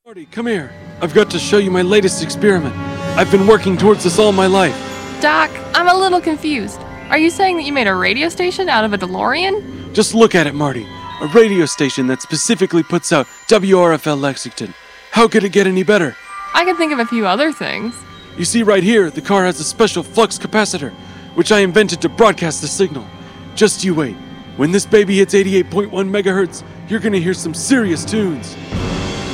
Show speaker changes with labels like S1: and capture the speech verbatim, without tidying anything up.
S1: Marty, come here. I've got to show you my latest experiment. I've been working towards this all my life.
S2: Doc, I'm a little confused. Are you saying that you made a radio station out of a DeLorean?
S1: Just look at it, Marty. A radio station that specifically puts out W R F L Lexington. How could it get any better?
S2: I can think of a few other things.
S1: You see right here, the car has a special flux capacitor, which I invented to broadcast the signal. Just you wait. When this baby hits eighty-eight point one megahertz, you're gonna hear some serious tunes.